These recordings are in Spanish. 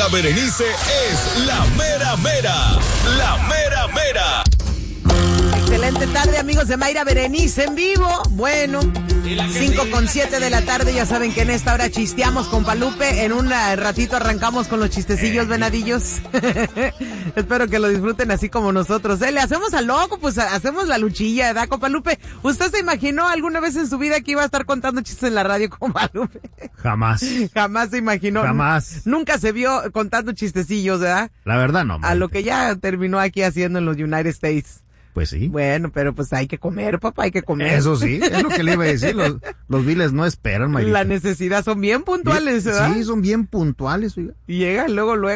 Mayra Berenice es la mera mera. La mera mera. Excelente tarde, amigos de Mayra Berenice en vivo. Bueno, 5:07 de la tarde. Ya saben que en esta hora chisteamos con Palupe. En un ratito arrancamos con los chistecillos, venadillos. Espero que lo disfruten así como nosotros. Le hacemos al loco, pues hacemos la luchilla, ¿verdad, con Palupe? ¿Usted se imaginó alguna vez en su vida que iba a estar contando chistes en la radio con Palupe? Jamás. Jamás se imaginó. Jamás. Nunca se vio contando chistecillos, ¿verdad? La verdad no. A lo que ya terminó aquí haciendo en los United States. Pues sí. Bueno, pero pues hay que comer, papá, hay que comer. Eso sí, es lo que le iba a decir. Los biles no esperan, Mayrita. La necesidad, son bien puntuales, ¿verdad? Sí, son bien puntuales, oiga. Y llegan luego.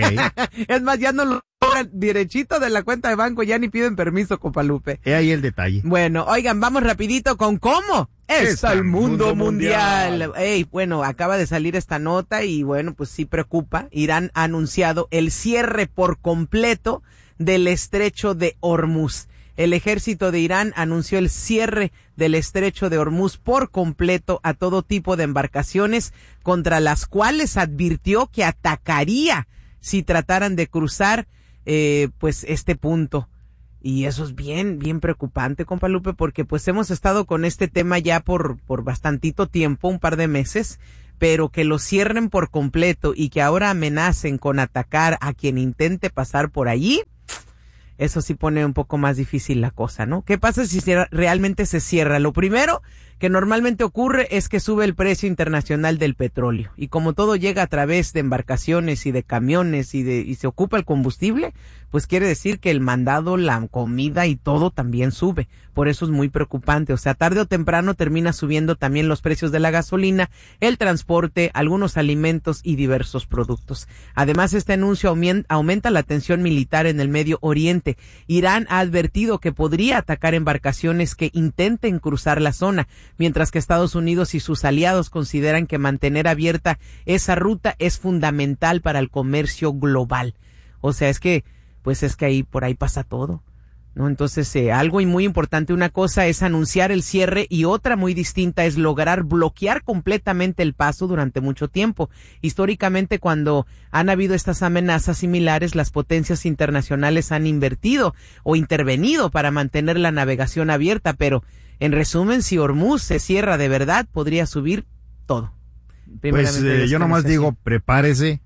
Es más, ya no lo cobran derechito de la cuenta de banco, ya ni piden permiso, Copalupe. He ahí el detalle. Bueno, oigan, vamos rapidito con ¿cómo está el mundo mundial? Bueno, acaba de salir esta nota y bueno, pues sí preocupa. Irán ha anunciado el cierre por completo del estrecho de Hormuz. El ejército de Irán anunció el cierre del estrecho de Hormuz por completo a todo tipo de embarcaciones, contra las cuales advirtió que atacaría si trataran de cruzar pues este punto. Y eso es bien preocupante, compa Lupe, porque pues hemos estado con este tema ya por bastantito tiempo, un par de meses, pero que lo cierren por completo y que ahora amenacen con atacar a quien intente pasar por allí. Eso sí pone un poco más difícil la cosa, ¿no? ¿Qué pasa si realmente se cierra? Lo primero que normalmente ocurre es que sube el precio internacional del petróleo. Y como todo llega a través de embarcaciones y de camiones y se ocupa el combustible, pues quiere decir que el mandado, la comida y todo también sube. Por eso es muy preocupante. O sea, tarde o temprano termina subiendo también los precios de la gasolina, el transporte, algunos alimentos y diversos productos. Además, este anuncio aumenta la tensión militar en el Medio Oriente. Irán ha advertido que podría atacar embarcaciones que intenten cruzar la zona, mientras que Estados Unidos y sus aliados consideran que mantener abierta esa ruta es fundamental para el comercio global. O sea, es que ahí por ahí pasa todo, ¿no? Entonces, algo muy importante, una cosa es anunciar el cierre y otra muy distinta es lograr bloquear completamente el paso durante mucho tiempo. Históricamente, cuando han habido estas amenazas similares, las potencias internacionales han invertido o intervenido para mantener la navegación abierta, pero en resumen, si Hormuz se cierra de verdad, podría subir todo. Pues yo nomás digo, prepárese,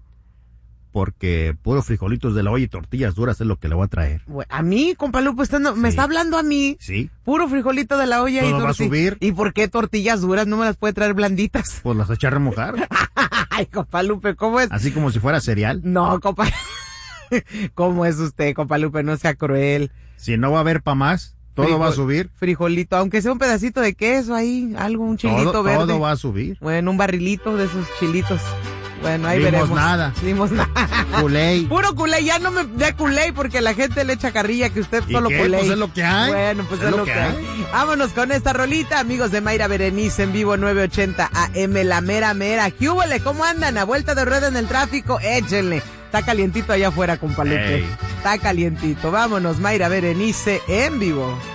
porque puro frijolitos de la olla y tortillas duras es lo que le voy a traer. A mí, compa Lupe, me está hablando a mí. Sí. Puro frijolito de la olla y tortillas. Va a subir. ¿Y por qué tortillas duras? ¿No me las puede traer blanditas? Pues las eché a remojar. Ay, compa Lupe, ¿cómo es? Así como si fuera cereal. No, compa. ¿Cómo es usted, compa Lupe? No sea cruel. Si no va a haber pa' más, todo va a subir. Frijolito, aunque sea un pedacito de queso ahí, algo, un chilito verde. Todo va a subir. Bueno, un barrilito de esos chilitos. Bueno, ahí veremos. Dimos nada. Culey. Puro culey, ya no me dé culey porque la gente le echa carrilla que usted solo culey. Pues es lo que hay. Bueno, pues es lo que hay. Vámonos con esta rolita, amigos de Mayra Berenice en vivo 980 AM, la mera mera. ¿Qué húbole? ¿Cómo andan? A vuelta de rueda en el tráfico, échenle. Está calientito allá afuera, compa Lupe. Está calientito. Vámonos, Mayra Berenice en vivo.